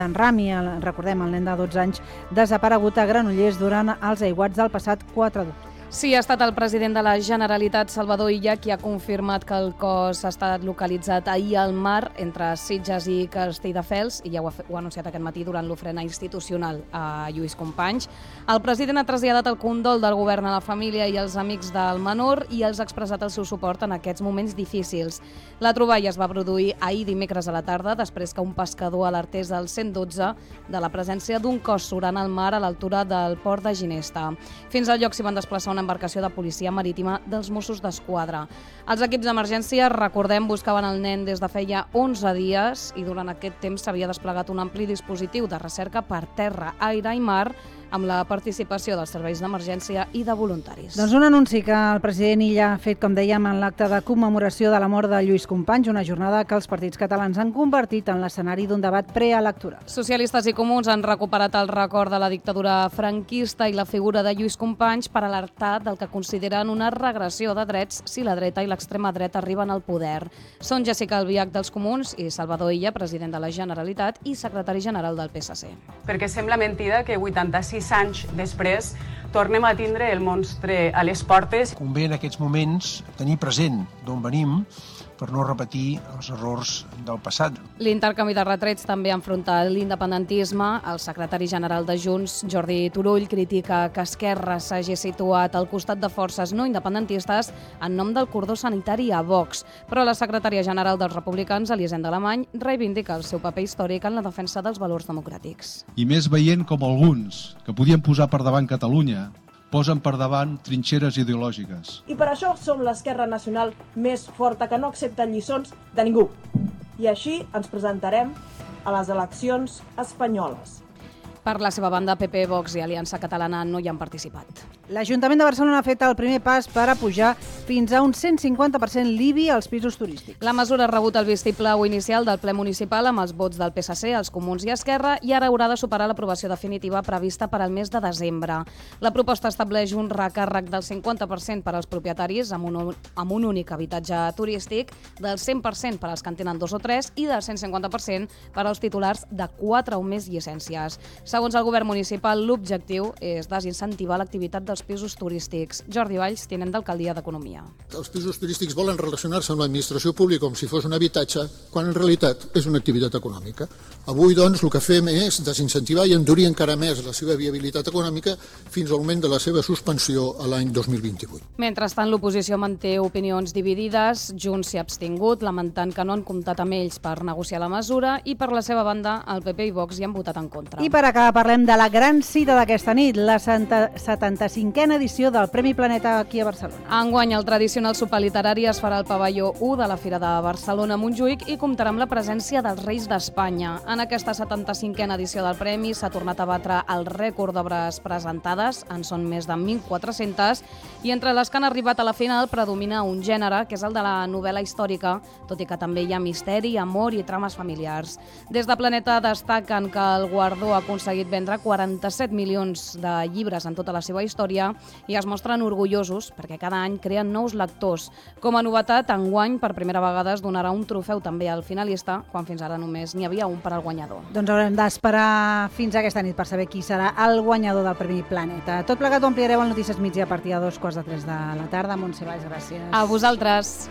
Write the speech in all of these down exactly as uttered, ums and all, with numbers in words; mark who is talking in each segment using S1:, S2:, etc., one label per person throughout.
S1: En Rami, recordem, el nen de dotze anys, desaparegut a Granollers durant els aiguats del passat quatre d'octubre.
S2: Sí, ha estat el president de la Generalitat, Salvador Illa, qui ha confirmat que el cos ha estat localitzat ahir al mar entre Sitges i Castelldefels, i ja ho ha, ho ha anunciat aquest matí durant l'ofrena institucional a Lluís Companys. El president ha traslladat el condol del govern a la família i als amics del menor i els ha expressat el seu suport en aquests moments difícils. La troballa es va produir ahir dimecres a la tarda, després que un pescador alertés al cent dotze de la presència d'un cos surant al mar a l'altura del port de Ginesta. Fins al lloc s'hi van desplaçar una embarcació de policia marítima dels Mossos d'Esquadra. Els equips d'emergència, recordem, buscaven el nen des de feia onze dies i durant aquest temps s'havia desplegat un ampli dispositiu de recerca per terra, aire i mar amb la participació dels serveis d'emergència i de voluntaris.
S1: Doncs un anunci que el president Illa ha fet, com dèiem, en l'acte de commemoració de la mort de Lluís Companys, una jornada que els partits catalans han convertit en l'escenari d'un debat preelectoral.
S2: Socialistes i comuns han recuperat el record de la dictadura franquista i la figura de Lluís Companys per alertar del que consideren una regressió de drets si la dreta i l'extrema dreta arriben al poder. Són Jessica Albiach dels comuns i Salvador Illa, president de la Generalitat i secretari general del P S C.
S3: Perquè sembla mentida que vuitanta-sis anys després tornem a tindre el monstre a les portes.
S4: Convé en aquests moments tenir present d'on venim per no repetir els errors del passat.
S2: L'intercanvi de retrets també ha enfrontat l'independentisme. El secretari general de Junts, Jordi Turull, critica que Esquerra s'hagi situat al costat de forces no independentistes en nom del cordó sanitari a Vox. Però la secretària general dels republicans, Elisenda Alemany, reivindica el seu paper històric en la defensa dels valors democràtics.
S5: I més veient com alguns, que podien posar per davant Catalunya, posen per davant trinxeres ideològiques.
S6: I per això som l'esquerra nacional més forta, que no accepta lliçons de ningú. I així ens presentarem a les eleccions espanyoles.
S2: Per la seva banda, P P, Vox i Aliança Catalana no hi han participat.
S1: L'Ajuntament de Barcelona ha fet el primer pas per apujar fins a un cent cinquanta per cent l'I B I als pisos turístics.
S2: La mesura ha rebut el vistiplau inicial del ple municipal amb els vots del P S C, els comuns i Esquerra, i ara haurà de superar l'aprovació definitiva prevista per al mes de desembre. La proposta estableix un recàrrec del cinquanta per cent per als propietaris amb un, amb un únic habitatge turístic, del cent per cent per als que en tenen dos o tres i del cent cinquanta per cent per als titulars de quatre o més llicències. Segons el govern municipal, l'objectiu és desincentivar l'activitat dels pisos turístics. Jordi Valls, tinent d'Alcaldia d'Economia.
S7: Els pisos turístics volen relacionar-se amb l'administració pública com si fos un habitatge, quan en realitat és una activitat econòmica. Avui, doncs, el que fem és desincentivar i endurir encara més la seva viabilitat econòmica fins al moment de la seva suspensió a l'any dos mil vint-i-vuit.
S2: Mentrestant, l'oposició manté opinions dividides. Junts s'hi ha abstingut, lamentant que no han comptat amb ells per negociar la mesura, i per la seva banda, el P P i Vox hi han votat en contra.
S1: I per acabar, parlem de la gran cita d'aquesta nit, la setanta-cinquena edició del Premi Planeta aquí a Barcelona.
S2: Enguany, el tradicional sopar literari es farà al pavelló u de la Fira de Barcelona Montjuïc i comptarà amb la presència dels Reis d'Espanya. En aquesta setanta-cinquena edició del Premi s'ha tornat a batre el rècord d'obres presentades, en són més de mil quatre-centes, i entre les que han arribat a la final predomina un gènere, que és el de la novel·la històrica, tot i que també hi ha misteri, amor i trames familiars. Des de Planeta destaquen que el guardó ha aconseguit vendre quaranta-set milions de llibres en tota la seva història i es mostren orgullosos perquè cada any creen nous lectors. Com a novetat, enguany, per primera vegada es donarà un trofeu també al finalista, quan fins ara només n'hi havia un per al guanyador.
S1: Doncs haurem d'esperar fins aquesta nit per saber qui serà el guanyador del Premi Planeta. Tot plegat ho ampliareu al Notícies Migdia a partir de dos quarts de tres de la tarda. Montse Valls, gràcies.
S2: A vosaltres.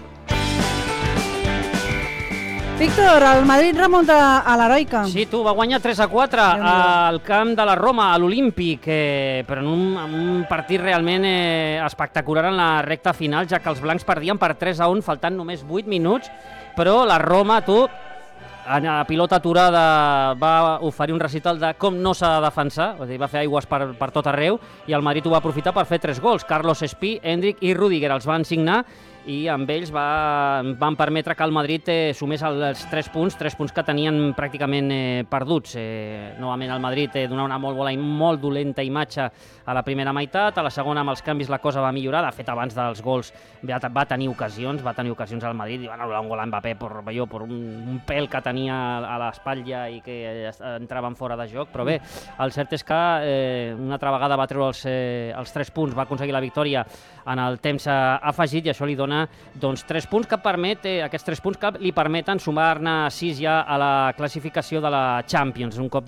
S1: Víctor, el Madrid remunta a l'Heroica.
S8: Sí, tu, va guanyar tres a quatre al camp de la Roma, a l'Olímpic, eh, però en un, en un partit realment eh, espectacular en la recta final, ja que els blancs perdien per tres a un, faltant només vuit minuts, però la Roma, tu, a pilota aturada, va oferir un recital de com no s'ha de defensar, és a dir, va fer aigües per, per tot arreu, i el Madrid ho va aprofitar per fer tres gols. Carlos Espí, Endrick i Rüdiger els van signar, i amb ells va, van permetre que el Madrid eh, sumés els tres punts, tres punts que tenien pràcticament eh, perduts. Eh, novament el Madrid eh, donava una molt bona i molt dolenta imatge a la primera meitat, a la segona amb els canvis la cosa va millorar, de fet abans dels gols va, va tenir ocasions, va tenir ocasions al Madrid i van anul·lar un gol a Mbappé per, allò, per un, un pèl que tenia a l'espatlla i que entraven fora de joc, però bé, el cert és que eh, una altra vegada va treure els, eh, els tres punts, va aconseguir la victòria en el temps afegit i això li dona doncs, tres punts que permet, eh, aquests tres punts que li permeten sumar-ne sis ja a la classificació de la Champions, un cop